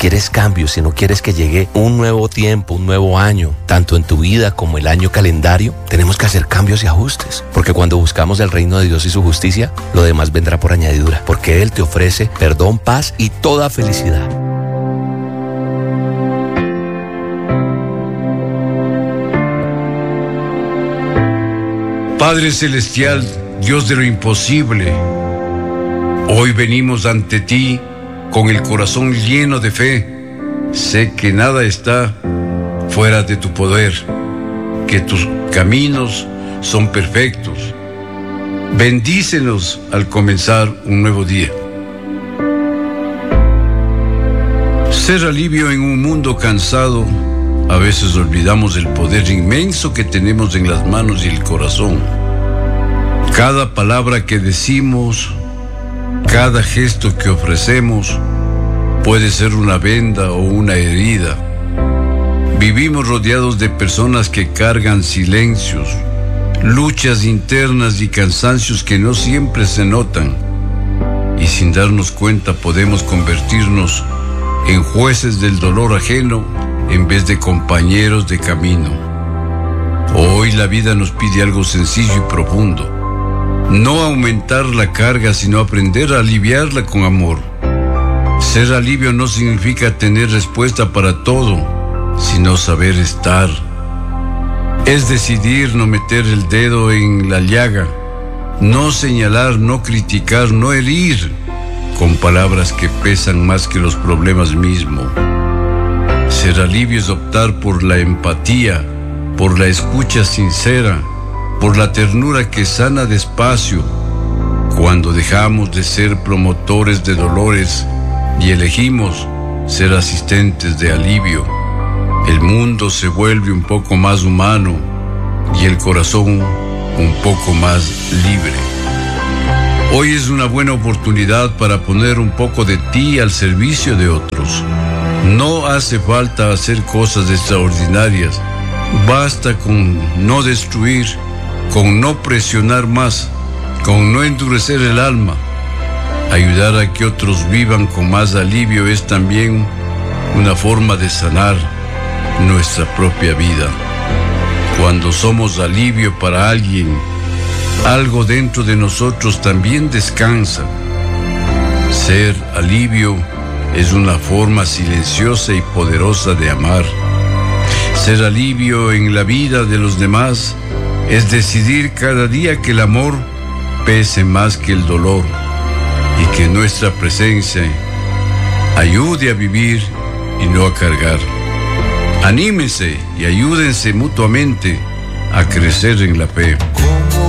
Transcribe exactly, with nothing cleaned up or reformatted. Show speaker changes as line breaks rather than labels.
quieres cambios, si no quieres que llegue un nuevo tiempo, un nuevo año, tanto en tu vida como el año calendario, tenemos que hacer cambios y ajustes. Porque cuando buscamos el reino de Dios y su justicia, lo demás vendrá por añadidura. Porque Él te ofrece perdón, paz y toda felicidad.
Padre Celestial, Dios de lo imposible, hoy venimos ante ti con el corazón lleno de fe. Sé que nada está fuera de tu poder, que tus caminos son perfectos. Bendícenos al comenzar un nuevo día. Ser alivio en un mundo cansado. A veces olvidamos el poder inmenso que tenemos en las manos y el corazón. Cada palabra que decimos, cada gesto que ofrecemos, puede ser una venda o una herida. Vivimos rodeados de personas que cargan silencios, luchas internas y cansancios que no siempre se notan. Y sin darnos cuenta podemos convertirnos en jueces del dolor ajeno en vez de compañeros de camino. Hoy la vida nos pide algo sencillo y profundo. No aumentar la carga, sino aprender a aliviarla con amor. Ser alivio no significa tener respuesta para todo, sino saber estar. Es decidir no meter el dedo en la llaga, no señalar, no criticar, no herir con palabras que pesan más que los problemas mismos. Ser alivio es optar por la empatía, por la escucha sincera, por la ternura que sana despacio. Cuando dejamos de ser promotores de dolores y elegimos ser asistentes de alivio, el mundo se vuelve un poco más humano y el corazón un poco más libre. Hoy es una buena oportunidad para poner un poco de ti al servicio de otros. No hace falta hacer cosas extraordinarias. Basta con no destruir, con no presionar más, con no endurecer el alma. Ayudar a que otros vivan con más alivio es también una forma de sanar nuestra propia vida. Cuando somos alivio para alguien, algo dentro de nosotros también descansa. Ser alivio es una forma silenciosa y poderosa de amar. Ser alivio en la vida de los demás es decidir cada día que el amor pese más que el dolor y que nuestra presencia ayude a vivir y no a cargar. Anímense y ayúdense mutuamente a crecer en la fe.